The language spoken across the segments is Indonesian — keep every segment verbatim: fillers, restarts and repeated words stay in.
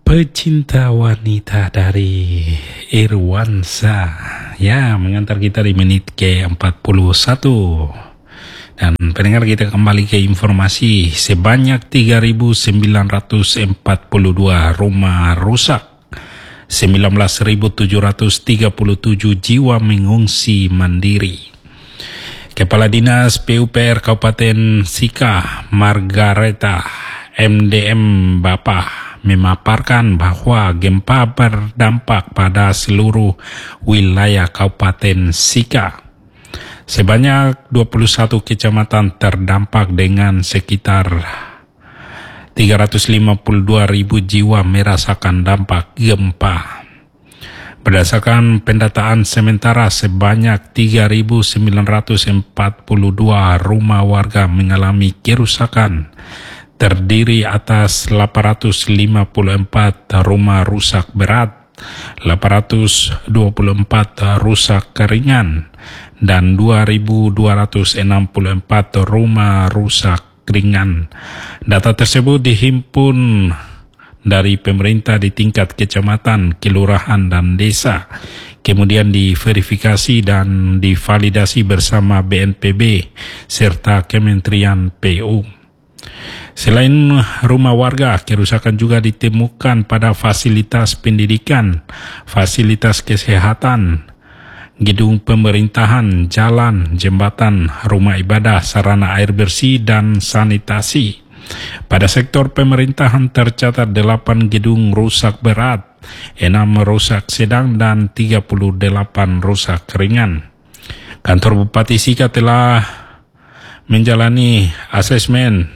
Pecinta wanita dari Irwansa, ya, mengantar kita di menit ke empat puluh satu. Dan pendengar, kita kembali ke informasi. Sebanyak tiga ribu sembilan ratus empat puluh dua rumah rusak, sembilan belas ribu tujuh ratus tiga puluh tujuh jiwa mengungsi mandiri. Kepala Dinas P U P R Kabupaten Sika, Margareta M D M Bapa, memaparkan bahwa gempa berdampak pada seluruh wilayah Kabupaten Sika. Sebanyak dua puluh satu kecamatan terdampak dengan sekitar tiga ratus lima puluh dua ribu jiwa merasakan dampak gempa. Berdasarkan pendataan sementara, sebanyak tiga ribu sembilan ratus empat puluh dua rumah warga mengalami kerusakan, terdiri atas delapan ratus lima puluh empat rumah rusak berat, delapan ratus dua puluh empat rusak ringan, dan dua ribu dua ratus enam puluh empat rumah rusak ringan. Data tersebut dihimpun dari pemerintah di tingkat kecamatan, kelurahan, dan desa, kemudian diverifikasi dan divalidasi bersama B N P B serta Kementerian P U. Selain rumah warga, kerusakan juga ditemukan pada fasilitas pendidikan, fasilitas kesehatan, gedung pemerintahan, jalan, jembatan, rumah ibadah, sarana air bersih, dan sanitasi. Pada sektor pemerintahan tercatat delapan gedung rusak berat, enam rusak sedang, dan tiga puluh delapan rusak ringan. Kantor Bupati Sika telah menjalani asesmen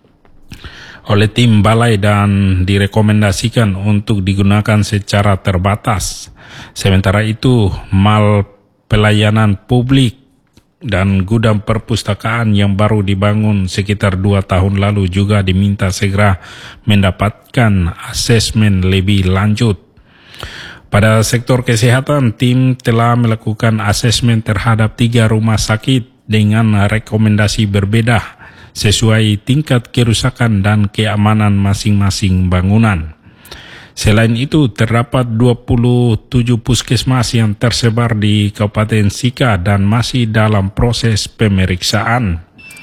oleh tim balai dan direkomendasikan untuk digunakan secara terbatas. Sementara itu, mal pelayanan publik dan gudang perpustakaan yang baru dibangun sekitar dua tahun lalu juga diminta segera mendapatkan asesmen lebih lanjut. Pada sektor kesehatan, tim telah melakukan asesmen terhadap tiga rumah sakit dengan rekomendasi berbeda sesuai tingkat kerusakan dan keamanan masing-masing bangunan. Selain itu, terdapat dua puluh tujuh puskesmas yang tersebar di Kabupaten Sika dan masih dalam proses pemeriksaan.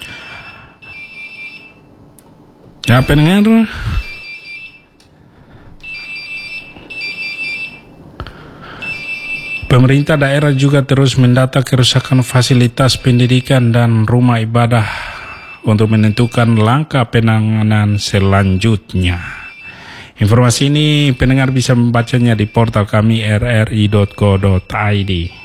Ya, pendengar, pemerintah daerah juga terus mendata kerusakan fasilitas pendidikan dan rumah ibadah untuk menentukan langkah penanganan selanjutnya. Informasi ini pendengar bisa membacanya di portal kami r r i dot co dot i d.